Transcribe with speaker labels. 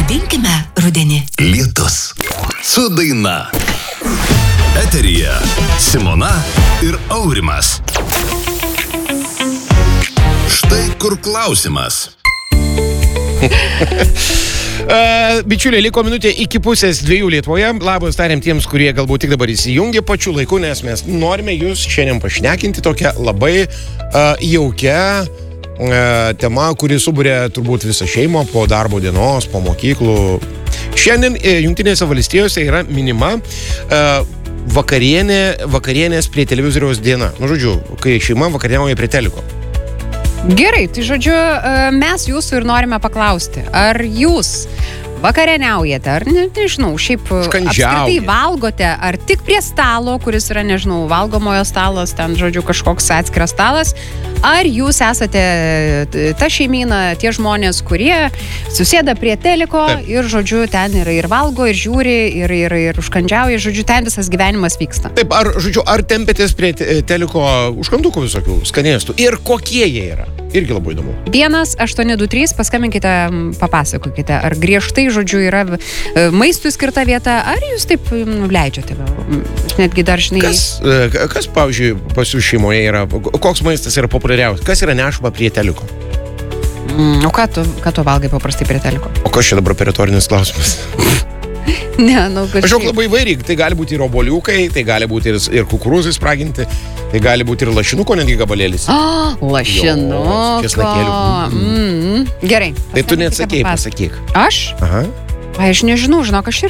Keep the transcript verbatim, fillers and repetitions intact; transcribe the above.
Speaker 1: Vaidinkime rudenį.
Speaker 2: Lietus su daina. Eteryje Simona ir Aurimas. Štai kur klausimas.
Speaker 3: Uh, bičiuliai, liko minutė iki pusės dviejų Lietuvoje. Labas tariam tiems, kurie galbūt tik dabar įsijungia pačiu laiku, nes mes norime jūs šiandien pašnekinti tokią labai uh, jaukią uh, temą, kuri suburia turbūt visą šeimą po darbo dienos, po mokyklų. Šiandien uh, Jungtinėse valstijose yra minima uh, vakarienė, vakarienės prie televizoriaus diena. Nu, žodžiu, kai šeima vakarieniauja prie teliko.
Speaker 4: Gerai, tai žodžiu, mes jūsų ir norime paklausti, ar jūs vakarieniaujate, ar ne, nežinau, šiaip apskritai valgote, ar tik prie stalo, kuris yra, nežinau, valgomojo stalas, ten, žodžiu, kažkoks atskiras stalas, ar jūs esate ta šeimyna, tie žmonės, kurie susėda prie teliko Taip. ir, žodžiu, ten yra ir valgo, ir žiūri, ir, ir, ir užkandžiauja, žodžiu, ten visas gyvenimas vyksta.
Speaker 3: Taip, ar, žodžiu, ar tempėtės prie teliko užkandukų visokių skanėstų ir kokie jie yra? Irgi labai įdomu.
Speaker 4: vienas aštuoni du trys, paskambinkite, papasakokite, ar griežtai, žodžiu, yra maistui skirta vieta, ar jūs taip leidžiate? Netgi dar, žinai...
Speaker 3: Kas, kas pavyzdžiui, pas jūs šeimoje yra, koks maistas yra populiariausias? Kas yra nešama prie teliko?
Speaker 4: Mm, o ką tu, ką tu valgai paprastai prie teliko?
Speaker 3: O kas čia dabar retorinis klausimas?
Speaker 4: Ne, nu, kažkaip.
Speaker 3: Aš jau labai įvairiai, tai gali būti ir obuoliukai, tai gali būti ir, ir kukurūzai spraginti, tai gali būti ir lašinuko netgi gabalėlis.
Speaker 4: O, lašinuko. Mm, gerai.
Speaker 3: Tai tu neatsakėjai, pasakyk.
Speaker 4: Aš?
Speaker 3: Aha.
Speaker 4: Aš nežinau, žinok, aš ir